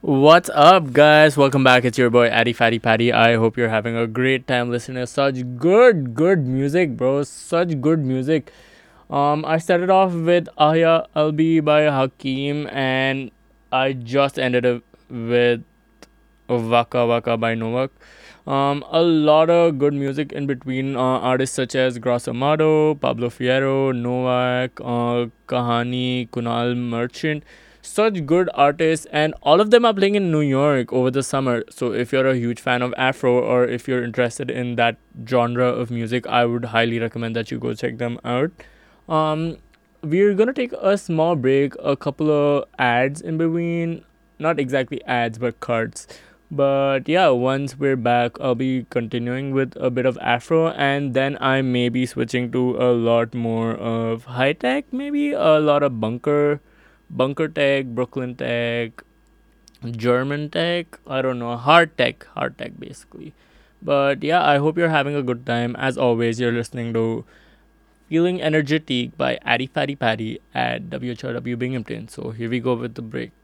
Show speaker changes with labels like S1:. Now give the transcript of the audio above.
S1: What's up, guys? Welcome back. It's your boy Addy Fatty Patty. I hope you're having a great time listening to such good music, bro. Such good music. I started off with Aya Albi by Hakeem, and I just ended up with Waka Waka by Novak. A lot of good music in between artists such as Grosso Pablo Fierro, Novak, Kahani, Kunal Merchant. Such good artists, and all of them are playing in New York over the summer. So, if you're a huge fan of Afro or if you're interested in that genre of music, I would highly recommend that you go check them out. Um, we're gonna take a small break, a couple of ads in between, not exactly ads, but cards. But yeah, once we're back, I'll be continuing with a bit of Afro, and then I may be switching to a lot more of high tech, maybe a lot of bunker tech, Brooklyn tech, German tech. I don't know, hard tech basically. But yeah, I hope you're having a good time. As always, you're listening to Feeling Energetic by Addy Fatty Patty at WHRW Binghamton. So here we go with the break.